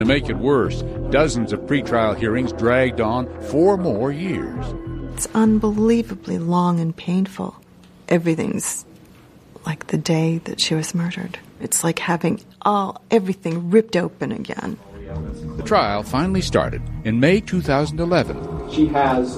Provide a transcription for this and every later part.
To make it worse, dozens of pretrial hearings dragged on 4 more years. It's unbelievably long and painful. Everything's like the day that she was murdered. It's like having everything ripped open again. The trial finally started in May 2011. She has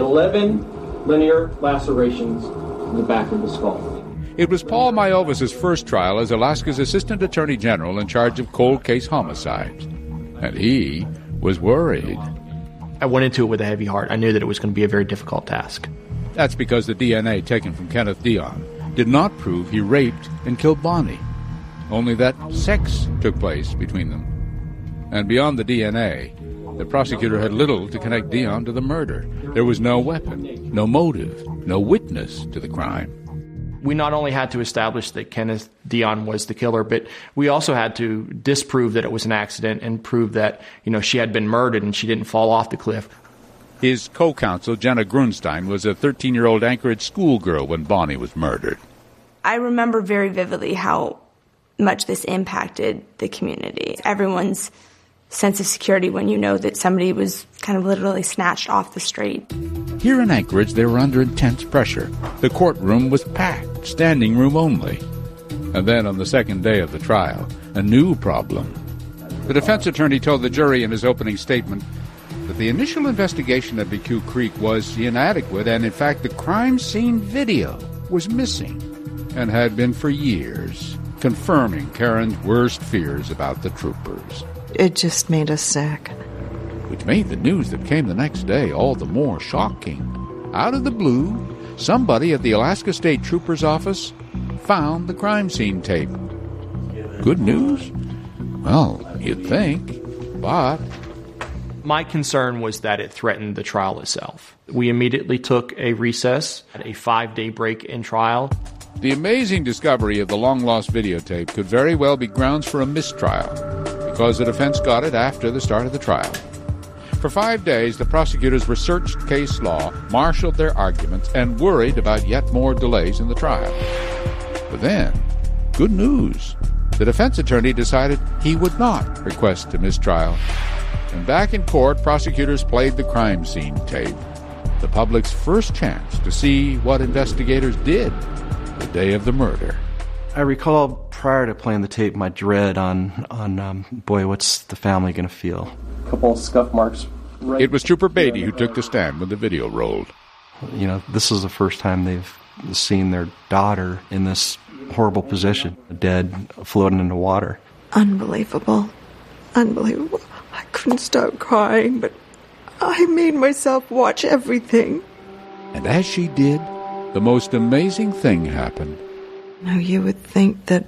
11 linear lacerations in the back of the skull. It was Paul Myovis' first trial as Alaska's Assistant Attorney General in charge of cold case homicides. And he was worried. I went into it with a heavy heart. I knew that it was going to be a very difficult task. That's because the DNA taken from Kenneth Dion did not prove he raped and killed Bonnie. Only that sex took place between them. And beyond the DNA, the prosecutor had little to connect Dion to the murder. There was no weapon, no motive, no witness to the crime. We not only had to establish that Kenneth Dion was the killer, but we also had to disprove that it was an accident and prove that, she had been murdered and she didn't fall off the cliff. His co-counsel, Jenna Grunstein, was a 13-year-old Anchorage schoolgirl when Bonnie was murdered. I remember very vividly how much this impacted the community. Everyone's sense of security when you know that somebody was kind of literally snatched off the street. Here in Anchorage, they were under intense pressure. The courtroom was packed, standing room only. And then on the second day of the trial, a new problem. The defense attorney told the jury in his opening statement that the initial investigation at BQ Creek was inadequate, and in fact the crime scene video was missing and had been for years, confirming Karen's worst fears about the troopers. It just made us sick. Which made the news that came the next day all the more shocking. Out of the blue, somebody at the Alaska State Trooper's office found the crime scene tape. Good news? Well, you'd think, but... My concern was that it threatened the trial itself. We immediately took a recess, a 5-day break in trial. The amazing discovery of the long-lost videotape could very well be grounds for a mistrial, because the defense got it after the start of the trial. For 5 days, the prosecutors researched case law, marshaled their arguments, and worried about yet more delays in the trial. But then, good news. The defense attorney decided he would not request a mistrial. And back in court, prosecutors played the crime scene tape, the public's first chance to see what investigators did the day of the murder. I recall prior to playing the tape my dread on boy, what's the family going to feel? A couple of scuff marks. Right. It was Trooper Beatty who took the stand when the video rolled. This is the first time they've seen their daughter in this horrible position, dead, floating in the water. Unbelievable. Unbelievable. I couldn't stop crying, but I made myself watch everything. And as she did, the most amazing thing happened. Now, you would think that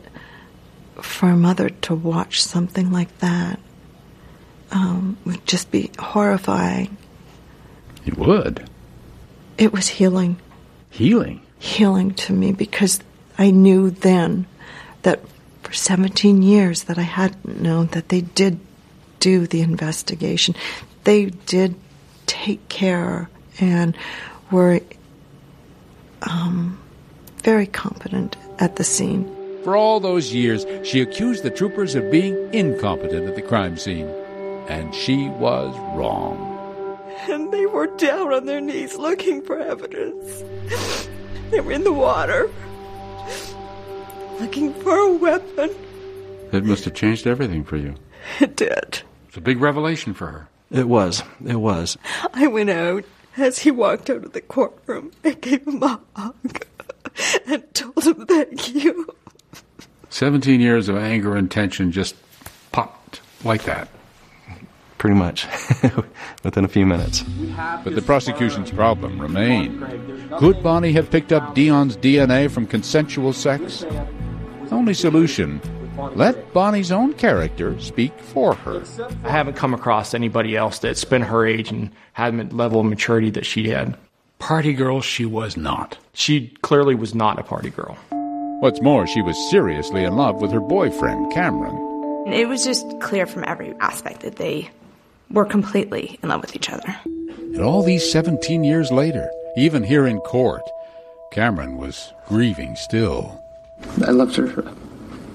for a mother to watch something like that would just be horrifying. It would. It was healing. Healing? Healing to me, because I knew then that for 17 years that I hadn't known that they did do the investigation. They did take care and were very competent at the scene. For all those years, she accused the troopers of being incompetent at the crime scene. And she was wrong. And they were down on their knees looking for evidence. They were in the water, looking for a weapon. It must have changed everything for you. It did. It's a big revelation for her. It was. It was. I went out as he walked out of the courtroom and gave him a hug and told him thank you. 17 years of anger and tension just popped like that. Pretty much, within a few minutes. But the prosecution's problem remained. Could Bonnie have picked up Dion's DNA from consensual sex? Only solution, let Bonnie's own character speak for her. I haven't come across anybody else that's been her age and had the level of maturity that she had. Party girl she was not. She clearly was not a party girl. What's more, she was seriously in love with her boyfriend, Cameron. It was just clear from every aspect that they were completely in love with each other. And all these 17 years later, even here in court, Cameron was grieving still. I loved her